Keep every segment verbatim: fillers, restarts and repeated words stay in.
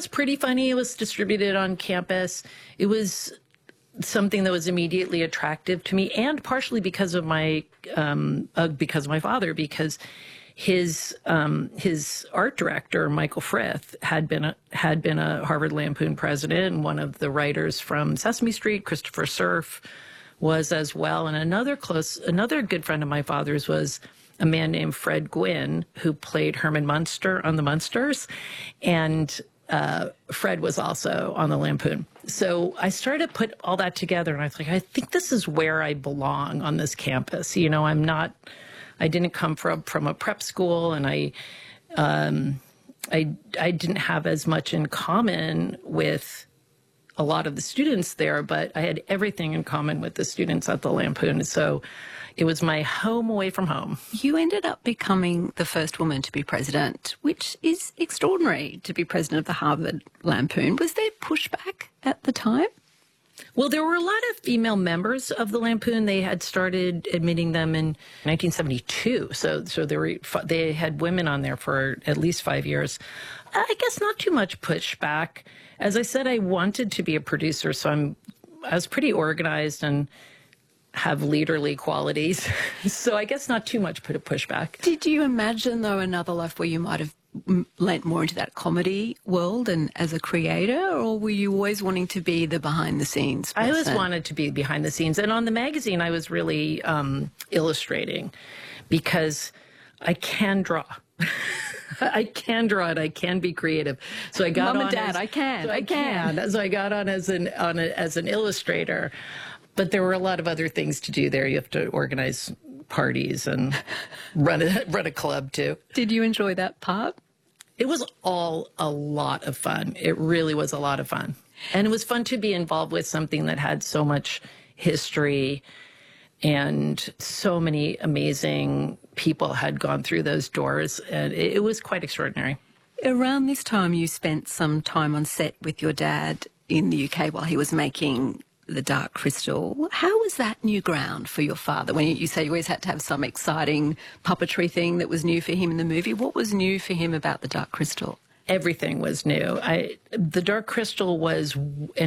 was pretty funny. It was distributed on campus. It was something that was immediately attractive to me, and partially because of my um, uh, because of my father, because his um, his art director, Michael Frith, had been a, had been a Harvard Lampoon president, and one of the writers from Sesame Street, Christopher Cerf, was as well. And another close, another good friend of my father's was a man named Fred Gwynne, who played Herman Munster on the Munsters, and uh, Fred was also on the Lampoon. So I started to put all that together, and I was like, I think this is where I belong on this campus. You know, I'm not, I didn't come from from a prep school, and I, um, I, I didn't have as much in common with a lot of the students there, but I had everything in common with the students at the Lampoon. So it was my home away from home. You ended up becoming the first woman to be president, which is extraordinary, to be president of the Harvard Lampoon. Was there pushback at the time? Well, there were a lot of female members of the Lampoon. They had started admitting them in nineteen seventy-two. So so they, were, they had women on there for at least five years. I guess not too much pushback. As I said, I wanted to be a producer, so I'm, I was pretty organized and have leaderly qualities. So I guess not too much put a pushback. Did you imagine, though, another life where you might have lent more into that comedy world and as a creator, or were you always wanting to be the behind-the-scenes person? I always wanted to be behind the scenes. And on the magazine, I was really um, illustrating, because I can draw. I can draw it. I can be creative. So I got Mom on and Dad, as, I can. So I, I can. can. So I got on as an on a, as an illustrator, but there were a lot of other things to do there. You have to organize parties and run a run a club too. Did you enjoy that part? It was all a lot of fun. It really was a lot of fun, and it was fun to be involved with something that had so much history. And so many amazing people had gone through those doors, and it was quite extraordinary. Around this time, you spent some time on set with your dad in the U K while he was making The Dark Crystal. How was that new ground for your father? When you say you always had to have some exciting puppetry thing that was new for him in the movie, what was new for him about The Dark Crystal? Everything was new. I, The Dark Crystal was an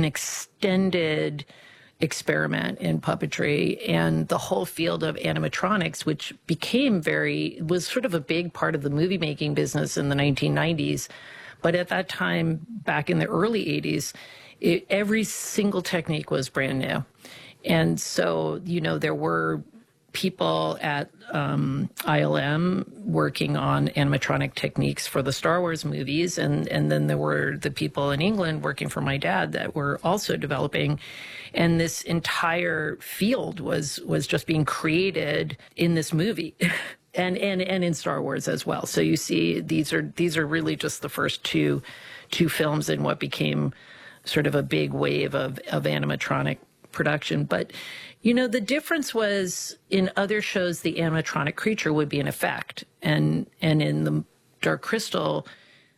extended experiment in puppetry, and the whole field of animatronics, which became very, was sort of a big part of the movie making business in the nineteen nineties. But at that time, back in the early eighties, it, every single technique was brand new. And so, you know, there were people at um, I L M working on animatronic techniques for the Star Wars movies, and, and then there were the people in England working for my dad that were also developing, and this entire field was was just being created in this movie. And, and and in Star Wars as well. So you see, these are these are really just the first two two films in what became sort of a big wave of, of animatronic production. But, you know, the difference was in other shows, the animatronic creature would be an effect. And, and in The Dark Crystal,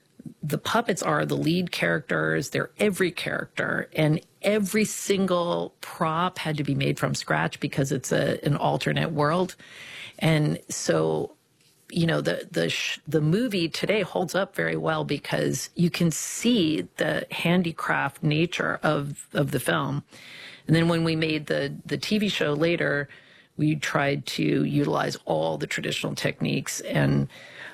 the puppets are the lead characters. They're every character. And every single prop had to be made from scratch because it's a, an alternate world. And so, you know, the the sh the movie today holds up very well because you can see the handicraft nature of of the film. And then when we made the the T V show later, we tried to utilize all the traditional techniques, and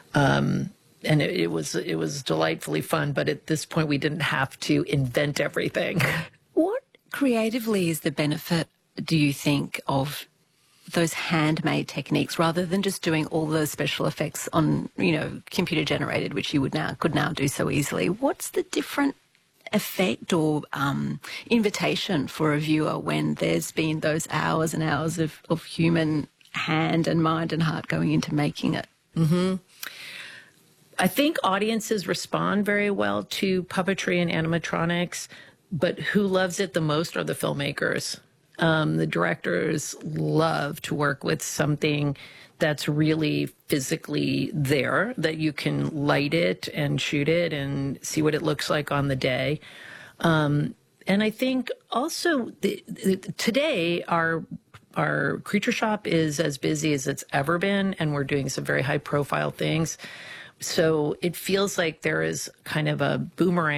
um, and it, it was it was delightfully fun. But at this point, we didn't have to invent everything. What creatively is the benefit, do you think, of those handmade techniques rather than just doing all those special effects on, you know, computer generated, which you would now could now do so easily? What's the different effect or um, invitation for a viewer when there's been those hours and hours of, of human hand and mind and heart going into making it? Mm-hmm. I think audiences respond very well to puppetry and animatronics, but who loves it the most are the filmmakers. Um, the directors love to work with something that's really physically there, that you can light it and shoot it and see what it looks like on the day. Um, and I think also the, the, today our our creature shop is as busy as it's ever been, and we're doing some very high profile things. So it feels like there is kind of a boomerang